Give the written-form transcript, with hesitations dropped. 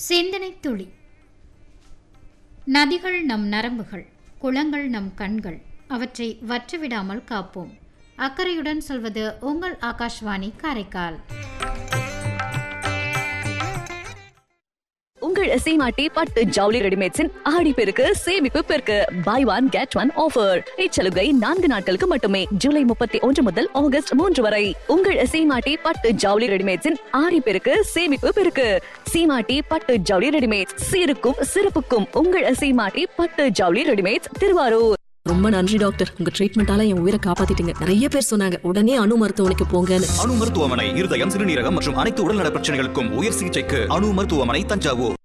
சிந்தனை துளி. நதிகள் நம் நரம்புகள், குளங்கள் நம் கண்கள், அவற்றை வற்றிவிடாமல் காப்போம். அக்கறையுடன் சொல்வது உங்கள் ஆகாஷ்வாணி காரைக்கால். உங்கள் சீமாட்டி பட்டு ஜவுளி ரெடிமேட்ஸின் ஆடி பெருக்கு சேமிப்பு பெருக்கு. By one get one offer. இச்சலுகை 4 நாட்களுக்கு மட்டுமே. ஜூலை 31 முதல் ஆகஸ்ட் 3 வரை. உங்கள் சீமாட்டி பட்டு ஜவுளி ரெடிமேட்ஸின் ஆடி பெருக்கு சேமிப்பு பெருக்கு. சீமாட்டி பட்டு ஜவுளி ரெடிமேட்ஸ், சீருக்கும் சிறப்புக்கும் உங்கள் சீமாட்டி பட்டு ஜவுளி ரெடிமேட்ஸ், திருவாரூர். ரொம்ப நன்றி டாக்டர், உங்க ட்ரீட்மெண்டால என் உயிரை காப்பாத்திட்டீங்க. நிறைய பேர் சொன்னாங்க உடனே அணு மருத்துவமனைக்கு போங்கன்னு. அணு மருத்துவமனை இருதயம், சிறுநீரகம் மற்றும் அனைத்து உடல்நல பிரச்சனைகளுக்கும் உயர் சிகிச்சைக்கு அணு மருத்துவமனை, தஞ்சாவூர்.